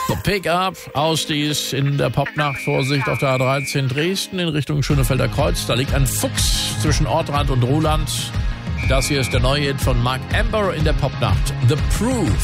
The Pickup, Ausdies in der Popnacht. Vorsicht auf der A13 Dresden in Richtung Schönefelder Kreuz. Da liegt ein Fuchs zwischen Ortrand und Ruhland. Das hier ist der neue Hit von Mark Amber in der Popnacht. The Proof.